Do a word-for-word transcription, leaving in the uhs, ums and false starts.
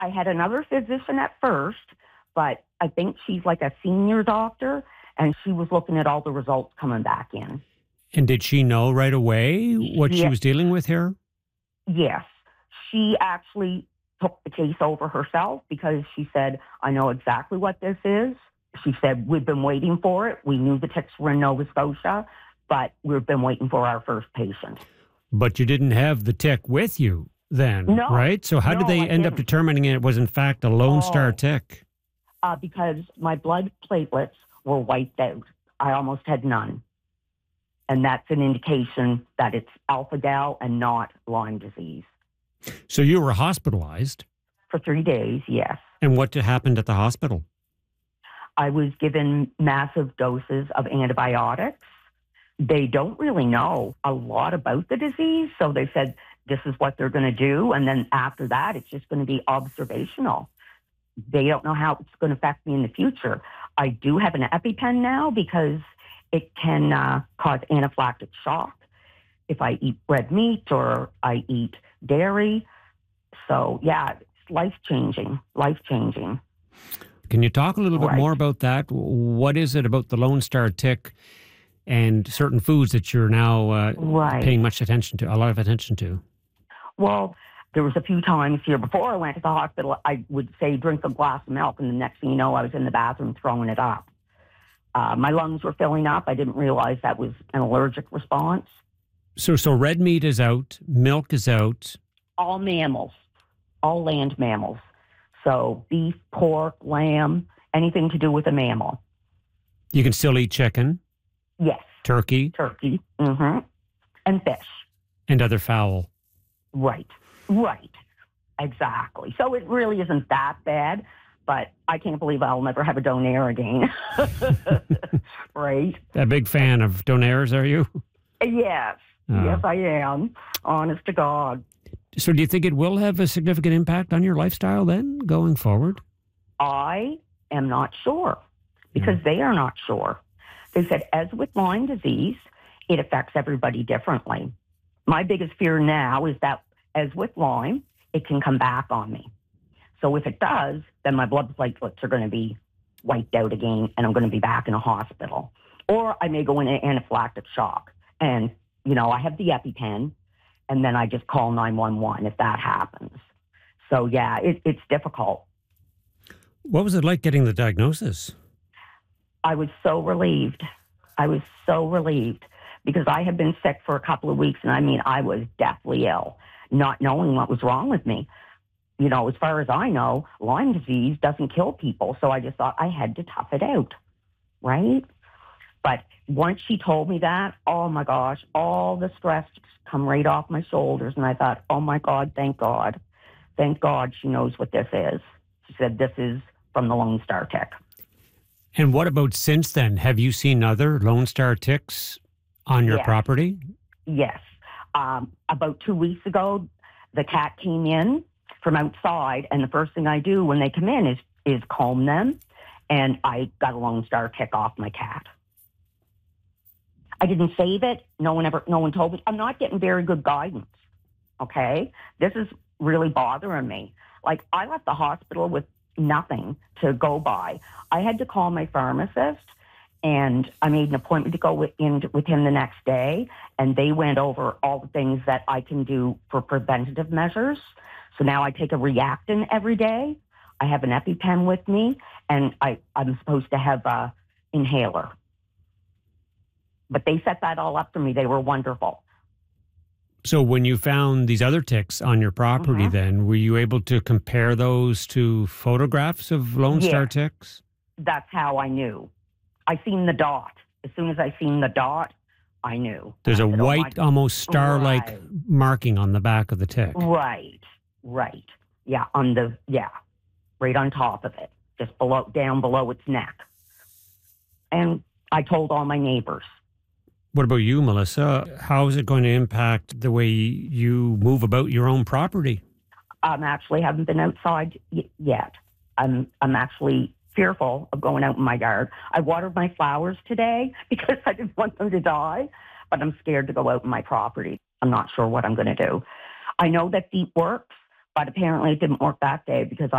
I had another physician at first, but I think she's like a senior doctor, and she was looking at all the results coming back in. And did she know right away what she Yeah. was dealing with here? Yes. She actually took the case over herself because she said, I know exactly what this is. She said, we've been waiting for it. We knew the ticks were in Nova Scotia, but we've been waiting for our first patient. But you didn't have the tick with you then, No, right? So how no, did they I end up didn't. determining it was in fact a Lone Star Oh. tick? Uh, because my blood platelets were wiped out. I almost had none. And that's an indication that it's alpha-gal and not Lyme disease. So you were hospitalized. For three days, yes. And what happened at the hospital? I was given massive doses of antibiotics. They don't really know a lot about the disease, so they said this is what they're going to do, and then after that, it's just going to be observational. They don't know how it's going to affect me in the future. I do have an EpiPen now because it can uh, cause anaphylactic shock if I eat red meat or I eat dairy. So, yeah, it's life-changing, life-changing. Can you talk a little bit Right. more about that? What is it about the Lone Star tick and certain foods that you're now uh, Right. paying much attention to, a lot of attention to? Well, there was a few times here before I went to the hospital, I would say drink a glass of milk, and the next thing you know, I was in the bathroom throwing it up. Uh, my lungs were filling up. I didn't realize that was an allergic response. So, so red meat is out, milk is out. All mammals, all land mammals. So beef, pork, lamb, anything to do with a mammal. You can still eat chicken, Yes, turkey, turkey, mm-hmm. and fish. and other fowl. Right, right, exactly. So it really isn't that bad, but I can't believe I'll never have a donair again. Right? A big fan of donairs, are you? Yes, Oh. yes, I am. Honest to God. So do you think it will have a significant impact on your lifestyle then, going forward? I am not sure because Mm. they are not sure. They said, as with Lyme disease, it affects everybody differently. My biggest fear now is that, as with Lyme, it can come back on me. So if it does, then my blood platelets are going to be wiped out again, and I'm going to be back in a hospital. Or I may go into anaphylactic shock. And, you know, I have the EpiPen, and then I just call nine one one if that happens. So, yeah, it, it's difficult. What was it like getting the diagnosis? I was so relieved. I was so relieved because I had been sick for a couple of weeks, and I mean, I was deathly ill, not knowing what was wrong with me. You know, as far as I know, Lyme disease doesn't kill people, so I just thought I had to tough it out, right? But once she told me that, oh my gosh, all the stress just come right off my shoulders, and I thought, oh my God, thank God. Thank God she knows what this is. She said, this is from the Lone Star tick. And what about since then? Have you seen other Lone Star ticks on your Yes. property? Yes. Um, about two weeks ago, the cat came in from outside, and the first thing I do when they come in is is comb them, and I got a Lone Star tick off my cat. I didn't save it. No one ever, no one told me. I'm not getting very good guidance. Okay, this is really bothering me. Like, I left the hospital with nothing to go by. I had to call my pharmacist, and I made an appointment to go with, in with him the next day, and they went over all the things that I can do for preventative measures. So now I take a Reactin every day. I have an EpiPen with me, and I, I'm supposed to have a inhaler. But they set that all up for me. They were wonderful. So when you found these other ticks on your property, Mhm. then were you able to compare those to photographs of Lone Star Yeah. ticks? That's how I knew. I seen the dot. As soon as I seen the dot, I knew. There's a I said, oh, white, my- almost star-like Right. marking on the back of the tick. Right, right. Yeah, on the, yeah, right on top of it, just below, down below its neck. And I told all my neighbors. What about you, Melissa? How is it going to impact the way you move about your own property? I'm actually haven't been outside y- yet. I'm, I'm actually fearful of going out in my yard. I watered my flowers today because I didn't want them to die, but I'm scared to go out in my property. I'm not sure what I'm going to do. I know that DEET works, but apparently it didn't work that day because